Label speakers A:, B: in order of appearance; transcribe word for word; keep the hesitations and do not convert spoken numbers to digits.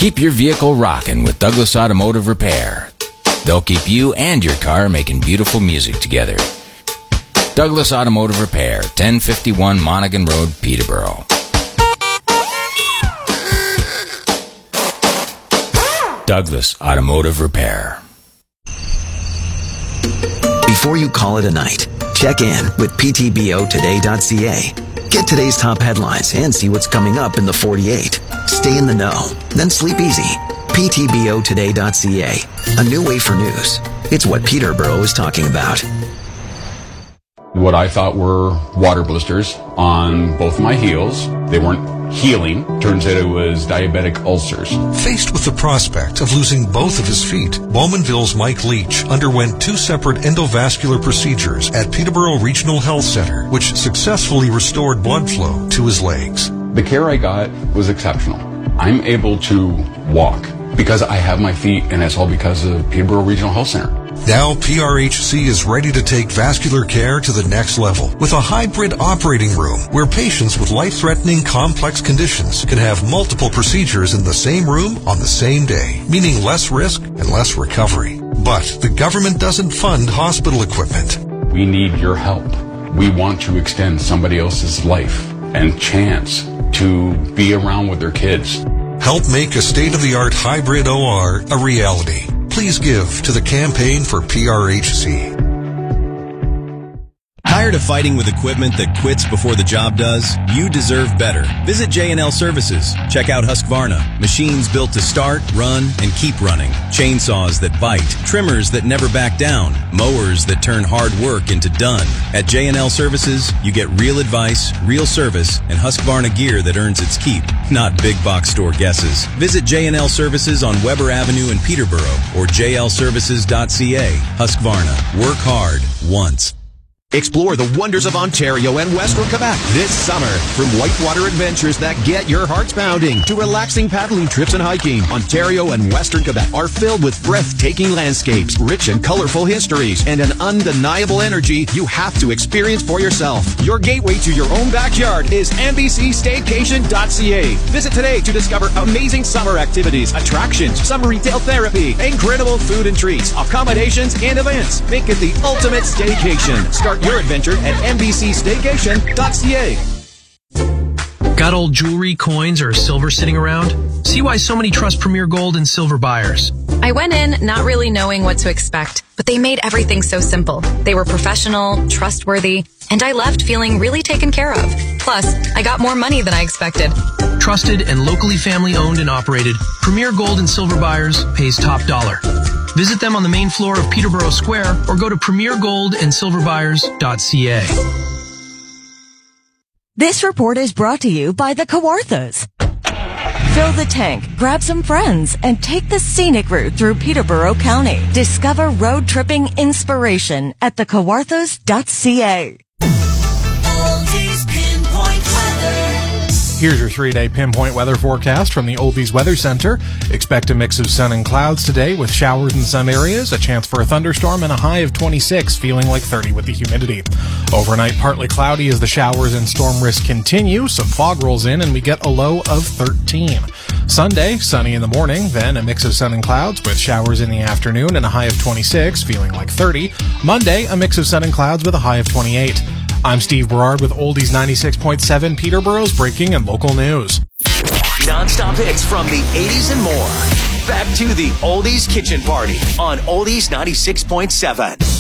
A: Keep your vehicle rocking with Douglas Automotive Repair. They'll keep you and your car making beautiful music together. Douglas Automotive Repair, ten fifty-one Monaghan Road, Peterborough. Douglas Automotive Repair.
B: Before you call it a night, check in with P T B O today dot C A. Get today's top headlines and see what's coming up in the forty-eight. Stay in the know, then sleep easy. P T B O today dot C A. A new way for news. It's what Peterborough is talking about.
C: What I thought were water blisters on both my heels. They weren't healing. Turns out it was diabetic ulcers.
D: Faced with the prospect of losing both of his feet, Bowmanville's Mike Leach underwent two separate endovascular procedures at Peterborough Regional Health Center, which successfully restored blood flow to his legs.
C: The care I got was exceptional. I'm able to walk because I have my feet, and it's all because of Peterborough Regional Health Center.
D: Now P R H C is ready to take vascular care to the next level with a hybrid operating room where patients with life-threatening complex conditions can have multiple procedures in the same room on the same day, meaning less risk and less recovery. But the government doesn't fund hospital equipment.
C: We need your help. We want to extend somebody else's life and chance to be around with their kids.
D: Help make a state-of-the-art hybrid O R a reality. Please give to the Campaign for P R H C.
E: Tired of fighting with equipment that quits before the job does? You deserve better. Visit J and L Services. Check out Husqvarna. Machines built to start, run, and keep running. Chainsaws that bite. Trimmers that never back down. Mowers that turn hard work into done. At J and L Services, you get real advice, real service, and Husqvarna gear that earns its keep, not big box store guesses. Visit J and L Services on Weber Avenue in Peterborough or j l services dot c a. Husqvarna. Work hard once.
F: Explore the wonders of Ontario and Western Quebec this summer. From whitewater adventures that get your hearts pounding to relaxing paddling trips and hiking, Ontario and Western Quebec are filled with breathtaking landscapes, rich and colorful histories, and an undeniable energy you have to experience for yourself. Your gateway to your own backyard is N B C staycation dot c a. Visit today to discover amazing summer activities, attractions, summer retail therapy, incredible food and treats, accommodations, and events. Make it the ultimate staycation. Start your adventure at N B C staycation dot c a.
G: Got old jewelry, coins, or silver sitting around? See why so many trust Premier Gold and Silver buyers.
H: I went in not really knowing what to expect, but they made everything so simple. They were professional, trustworthy, and I left feeling really taken care of. Plus, I got more money than I expected.
G: Trusted and locally family owned and operated, Premier Gold and Silver buyers pays top dollar. Visit them on the main floor of Peterborough Square or go to premier gold and silver buyers dot c a.
I: This report is brought to you by the Kawarthas. Fill the tank, grab some friends, and take the scenic route through Peterborough County. Discover road tripping inspiration at the kawarthas dot c a.
J: Here's your three-day pinpoint weather forecast from the Oldies Weather Center. Expect a mix of sun and clouds today with showers in some areas, a chance for a thunderstorm, and a high of twenty-six, feeling like thirty with the humidity. Overnight, partly cloudy as the showers and storm risk continue. Some fog rolls in and we get a low of thirteen. Sunday, sunny in the morning, then a mix of sun and clouds with showers in the afternoon and a high of twenty-six, feeling like thirty. Monday, a mix of sun and clouds with a high of twenty-eight. I'm Steve Berard with Oldies ninety-six point seven, Peterborough's breaking and local news.
K: Non-stop hits from the eighties and more. Back to the Oldies Kitchen Party on Oldies ninety-six point seven.